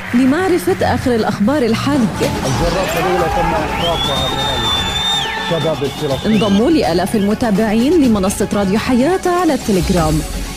لمعرفة آخر الأخبار الحالية. الجرافة الأولى تم إحراقها من الشباب الفلسطيني. انضموا لآلاف المتابعين لمنصة راديو حياة على التليجرام.